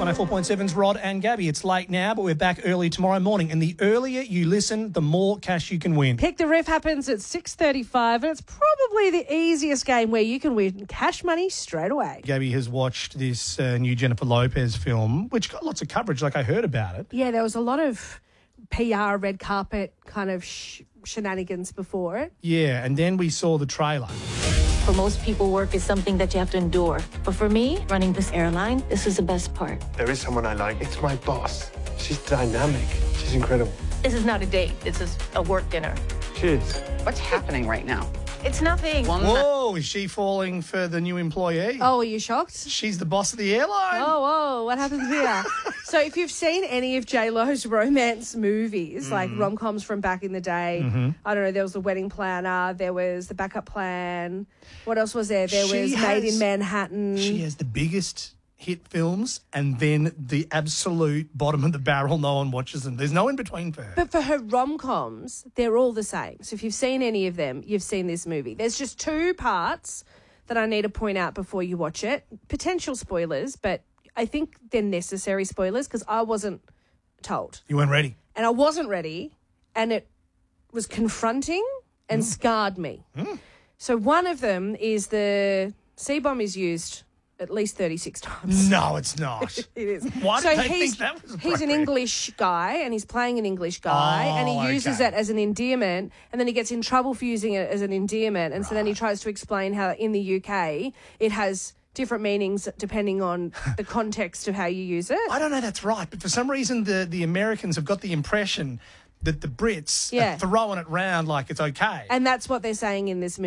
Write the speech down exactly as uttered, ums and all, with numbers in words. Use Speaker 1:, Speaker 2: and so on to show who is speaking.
Speaker 1: one oh four point seven's Rod and Gabby. It's late now, but we're back early tomorrow morning. And the earlier you listen, the more cash you can win.
Speaker 2: Pick the Riff happens at six thirty-five, and it's probably the easiest game where you can win cash money straight away.
Speaker 1: Gabby has watched this uh, new Jennifer Lopez film, which got lots of coverage, like I heard about it.
Speaker 2: Yeah, there was a lot of P R, red carpet kind of sh- shenanigans before it.
Speaker 1: Yeah, and then we saw the trailer.
Speaker 3: For most people, work is something that you have to endure. But for me, running this airline, this is the best part.
Speaker 4: There is someone I like. It's my boss. She's dynamic. She's incredible.
Speaker 3: This is not a date. This is a work dinner.
Speaker 4: Cheers.
Speaker 5: What's happening right now?
Speaker 3: It's nothing.
Speaker 5: One
Speaker 1: Whoa, is she falling for the new employee?
Speaker 2: Oh, are you shocked?
Speaker 1: She's the boss of the airline.
Speaker 2: Oh, whoa, what happens here? So if you've seen any of J-Lo's romance movies, mm. like rom-coms from back in the day, mm-hmm. I don't know, there was The Wedding Planner, there was The Backup Plan. What else was there? There
Speaker 1: she
Speaker 2: was
Speaker 1: has,
Speaker 2: Made in Manhattan.
Speaker 1: She has the biggest hit films and then the absolute bottom of the barrel. No one watches them. There's no in between for her.
Speaker 2: But for her rom-coms, they're all the same. So if you've seen any of them, you've seen this movie. There's just two parts that I need to point out before you watch it. Potential spoilers, but I think they're necessary spoilers because I wasn't told.
Speaker 1: You weren't ready.
Speaker 2: And I wasn't ready, and it was confronting and mm. scarred me.
Speaker 1: Mm.
Speaker 2: So one of them is the C-bomb is used at least thirty-six times.
Speaker 1: No, it's not.
Speaker 2: It is.
Speaker 1: Why
Speaker 2: so
Speaker 1: did they
Speaker 2: he's,
Speaker 1: think that was
Speaker 2: he's an English guy, and he's playing an English guy,
Speaker 1: oh,
Speaker 2: and he uses
Speaker 1: okay.
Speaker 2: it as an endearment, and then he gets in trouble for using it as an endearment, and right. so then he tries to explain how in the U K it has different meanings depending on the context of how you use it.
Speaker 1: I don't know that's right, but for some reason the, the Americans have got the impression that the Brits
Speaker 2: yeah.
Speaker 1: are throwing it round like it's okay.
Speaker 2: And that's what they're saying in this movie.